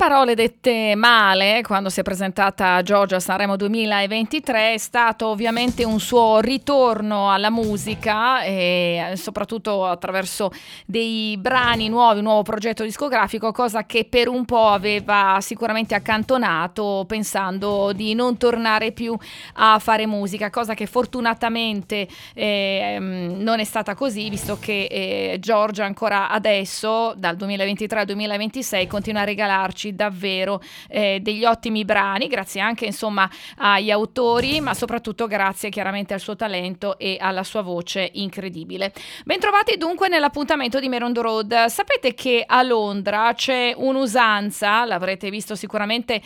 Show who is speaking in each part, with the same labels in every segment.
Speaker 1: parole dette male quando si è presentata Giorgia a Sanremo 2023 è stato ovviamente un suo ritorno alla musica e soprattutto attraverso dei brani nuovi, un nuovo progetto discografico, cosa che per un po' aveva sicuramente accantonato pensando di non tornare più a fare musica, cosa che fortunatamente non è stata così, visto che Giorgia ancora adesso dal 2023 al 2026 continua a regalarci davvero degli ottimi brani, grazie anche insomma agli autori, ma soprattutto grazie chiaramente al suo talento e alla sua voce incredibile. Bentrovati dunque nell'appuntamento di Meron the Road. Sapete che a Londra c'è un'usanza, l'avrete visto sicuramente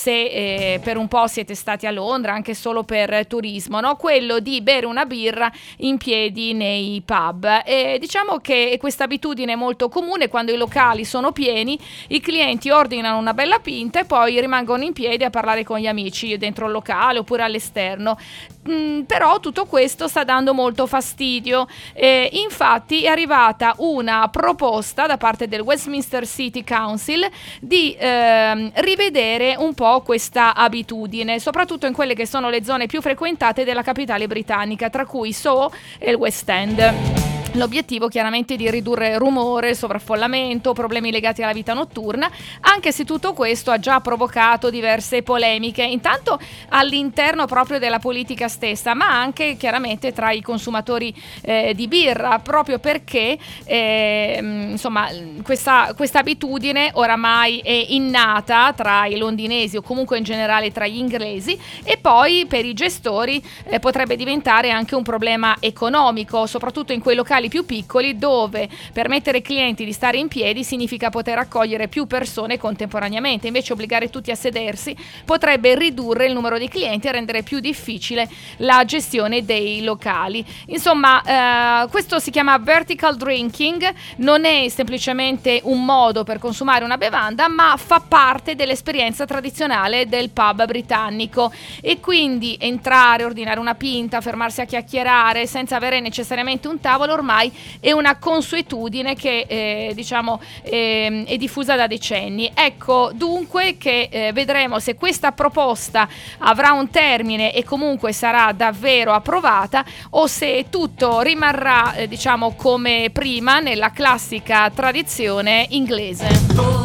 Speaker 1: se per un po' siete stati a Londra, anche solo per turismo, no? Quello di bere una birra in piedi nei pub. E diciamo che questa abitudine è molto comune: quando i locali sono pieni, i clienti ordinano una bella pinta e poi rimangono in piedi a parlare con gli amici dentro il locale oppure all'esterno. Però tutto questo sta dando molto fastidio. Infatti è arrivata una proposta da parte del Westminster City Council di rivedere un po' questa abitudine, soprattutto in quelle che sono le zone più frequentate della capitale britannica, tra cui Soho e il West End. L'obiettivo chiaramente è di ridurre rumore, sovraffollamento, problemi legati alla vita notturna, anche se tutto questo ha già provocato diverse polemiche, intanto all'interno proprio della politica stessa, ma anche chiaramente tra i consumatori di birra, proprio perché insomma questa abitudine oramai è innata tra i londinesi o comunque in generale tra gli inglesi, e poi per i gestori potrebbe diventare anche un problema economico, soprattutto in quei locali più piccoli dove permettere ai clienti di stare in piedi significa poter accogliere più persone contemporaneamente. Invece obbligare tutti a sedersi potrebbe ridurre il numero di clienti e rendere più difficile la gestione dei locali. Insomma, questo si chiama vertical drinking, non è semplicemente un modo per consumare una bevanda, ma fa parte dell'esperienza tradizionale del pub britannico, e quindi entrare, ordinare una pinta, fermarsi a chiacchierare senza avere necessariamente un tavolo ormai è una consuetudine che è diffusa da decenni. Ecco dunque che vedremo se questa proposta avrà un termine e comunque sarà davvero approvata, o se tutto rimarrà come prima nella classica tradizione inglese.